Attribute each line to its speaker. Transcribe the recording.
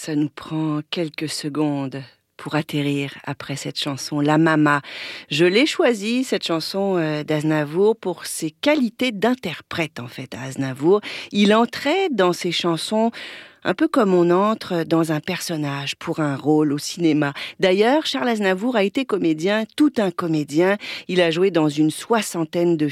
Speaker 1: Ça nous prend quelques secondes pour atterrir après cette chanson, La Mama. Je l'ai choisie, cette chanson d'Aznavour, pour ses qualités d'interprète, en fait, à Aznavour. Il entrait dans ses chansons un peu comme on entre dans un personnage pour un rôle au cinéma. D'ailleurs, Charles Aznavour a été comédien, tout un comédien. Il a joué dans une 60aine de